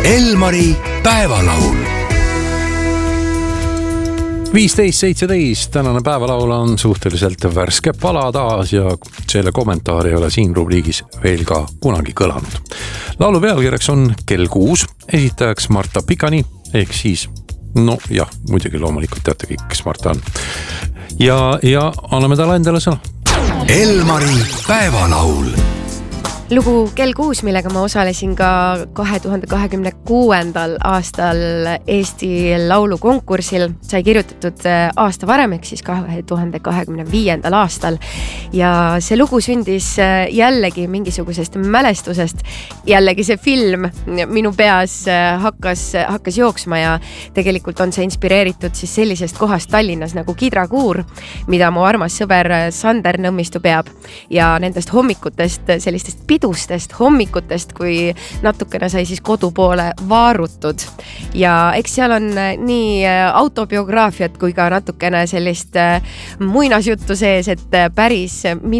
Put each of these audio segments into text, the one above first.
Elmari päevalaul. 15.17, tänane päevalaul on suhteliselt värske pala taas ja selle kommentaar ei ole siin rubriigis veel ka kunagi kõlanud. Laulu pealkirjaks on Kell 6, esitajaks Marta Pikani, ehk siis, no jah, muidugi loomulikult teate kõik, kes Marta on. Ja anname talle endale sõna. Elmari päevalaul. Lugu Kell 6, millega ma osalesin ka 2026. aastal Eesti laulu konkursil, sai kirjutatud aasta varem, ehk siis 2025. aastal. Ja see lugu sündis jällegi mingisugusest mälestusest. Jällegi see film minu peas hakkas jooksma ja tegelikult on see inspireeritud siis sellisest kohast Tallinnas nagu Kidrakuur, mida mu armas sõber Sander Nõmmistu peab. Ja nendest hommikutest, sellistest pidustest hommikutest, kui natukene sai siis kodu poole vaarutud. Ja eks seal on nii autobiograafiat kui ka natukene sellist muinasjuttu sees, et päris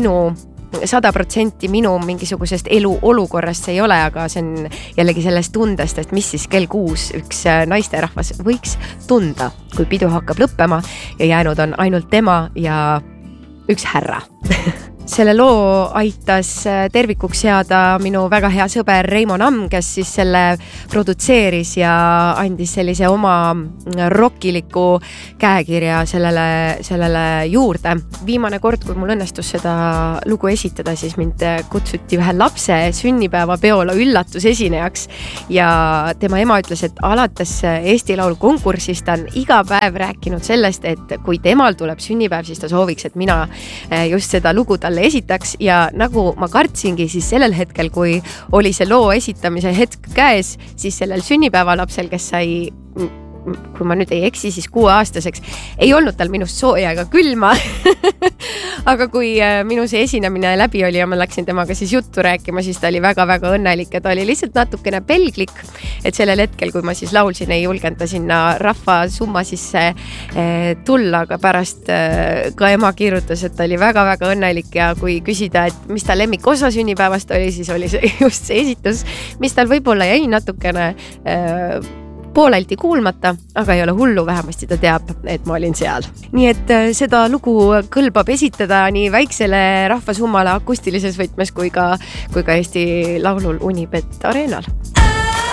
100% minu mingisugusest elu olukorrast ei ole, aga see on jällegi sellest tundest, et mis siis kell 6 üks naisterahvas võiks tunda, kui pidu hakkab lõppema ja jäänud on ainult tema ja üks härra. Selle loo aitas tervikuks seada minu väga hea sõber Reimo Namm, kes siis selle produtseeris ja andis sellise oma rockiliku käekirja sellele juurde. Viimane kord, kui mul õnnestus seda lugu esitada, siis mind kutsuti ühe lapse sünnipäeva peole üllatusesinejaks ja tema ema ütles, et alates Eesti Laulu konkursist on iga päev rääkinud sellest, et kui temal tuleb sünnipäev, siis ta sooviks, et mina just seda lugu talle esitaks ja nagu ma kartsingi, siis sellel hetkel, kui oli see loo esitamise hetk käes, siis sellel sünnipäevalapsel, kes sai, kui ma nüüd ei eksi, siis 6-aastaseks, ei olnud tal minust sooja ega külma. Aga kui minu see esinemine läbi oli ja ma läksin temaga siis juttu rääkima, siis ta oli väga-väga õnnelik ja ta oli lihtsalt natukene pelglik, et sellel hetkel, kui ma siis laulsin, ei julgenud ta sinna rahva summa sisse tulla, aga pärast ka ema kirjutas, et ta oli väga-väga õnnelik ja kui küsida, et mis ta lemmik osa sünnipäevast oli, siis oli see just see esitus, mis tal võib-olla jäi natukene poolelti kuulmata, aga ei ole hullu, vähemasti ta teab, et ma olin seal. Nii et seda lugu kõlbab esitada nii väiksele rahvasummale akustilises võtmes kui ka Eesti Laulul Unibet Areenal.